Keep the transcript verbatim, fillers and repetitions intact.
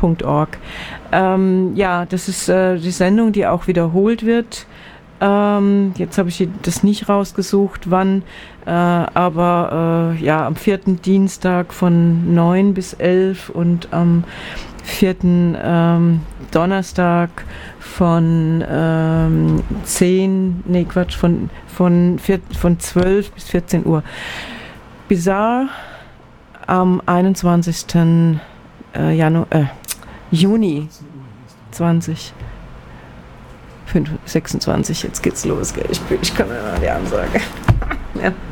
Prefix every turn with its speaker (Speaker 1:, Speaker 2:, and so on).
Speaker 1: punkt org. Ähm, ja, das ist äh, die Sendung, die auch wiederholt wird. Ähm, jetzt habe ich das nicht rausgesucht, wann, äh, aber äh, ja, am vierten Dienstag von neun bis elf und am vierten Ähm, Donnerstag von ähm, zehn, nee Quatsch, von, von, vier, von zwölf bis vierzehn Uhr. Bizarre am einundzwanzigsten Äh, Janu- äh, Juni zwanzig sechsundzwanzig, jetzt geht's los, gell? Ich, ich kann ja die Ansage. Ja.